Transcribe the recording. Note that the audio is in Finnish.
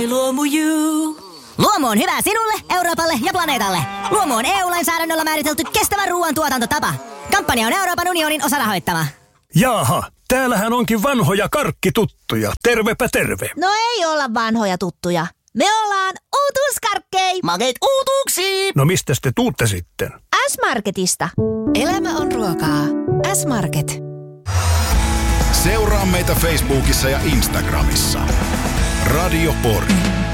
My Luomu You. Luomu on hyvä sinulle, Euroopalle ja planeetalle. Luomu on EU-lainsäädännöllä määritelty kestävä ruoantuotantotapa. Kampanja on Euroopan unionin osarahoittama. Jaaha, täällähän onkin vanhoja karkkituttuja. Tervepä terve. No ei olla vanhoja tuttuja. Me ollaan uutuuskarkkei. Makeet uutuuksiin. No mistäs te tuutte sitten? S-Marketista. Elämä on ruokaa. S-Market. Seuraa meitä Facebookissa ja Instagramissa. Radio Pori.